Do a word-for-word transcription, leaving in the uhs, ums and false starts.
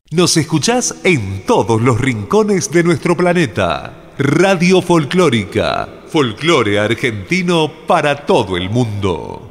Nos escuchás en todos los rincones de nuestro planeta. Radio Folclórica, folclore argentino para todo el mundo.